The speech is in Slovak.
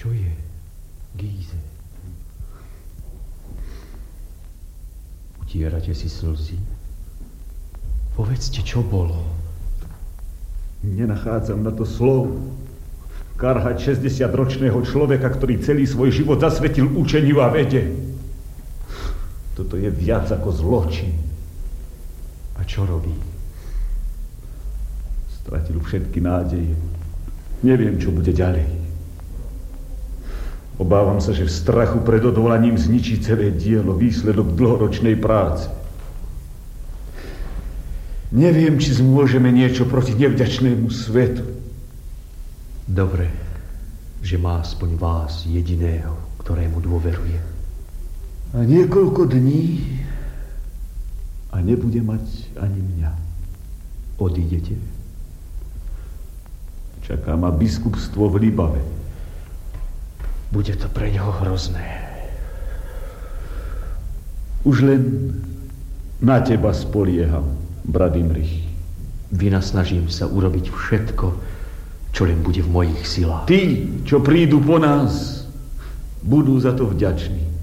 Čo je, Gíze? Utierate si slzy? Povedzte, čo bolo. Nenachádzam na to slov. Karhať 60-ročného človeka, ktorý celý svoj život zasvetil učeniu a vede. Toto je viac ako zločin. A čo robí? Stratil všetky nádeje. Neviem, čo bude ďalej. Obávam sa, že v strachu pred odvolaním zničí celé dielo, výsledok dlhoročnej práce. Neviem, či zmôžeme niečo proti nevďačnému svetu. Dobre, že má aspoň vás jediného, ktorému dôveruje. A niekoľko dní a nebude mať ani mňa. Odídete? Čaká ma biskupstvo v Libave. Bude to pre ňoho hrozné. Už len na teba spolieham, brat Imrich. Vynasnažím sa urobiť všetko, čo len bude v mojich silách. Tí, čo prídu po nás, budú za to vďační.